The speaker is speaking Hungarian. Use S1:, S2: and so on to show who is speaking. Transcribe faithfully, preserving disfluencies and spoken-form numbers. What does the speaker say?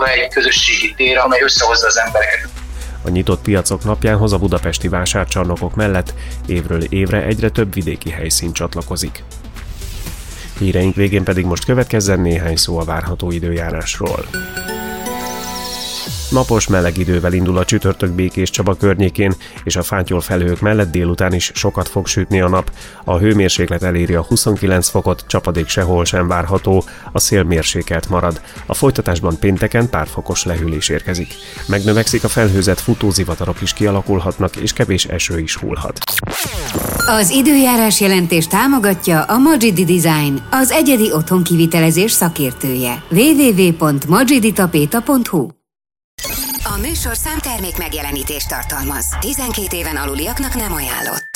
S1: kultúra, egy közösségi tér, amely összehozza az embereket.
S2: A nyitott piacok napjánhoz a budapesti vásárcsarnokok mellett évről évre egyre több vidéki helyszín csatlakozik. Híreink végén pedig most következzen néhány szó a várható időjárásról. Napos, meleg idővel indul a csütörtök Békés Csaba környékén, és a fátyol felhők mellett délután is sokat fog sütni a nap. A hőmérséklet eléri a huszonkilenc fokot, csapadék sehol sem várható, a szél mérsékelt marad. A folytatásban pénteken pár fokos lehűlés érkezik. Megnövekszik a felhőzet, futózivatarok is kialakulhatnak, és kevés eső is hullhat.
S3: Az időjárás jelentés támogatja a Magidi Design, az egyedi otthonkivitelezés szakértője. double-u double-u double-u pont magiditapéta pont hu. A műsor számtermék megjelenítést tartalmaz. tizenkét éven aluliaknak nem ajánlott.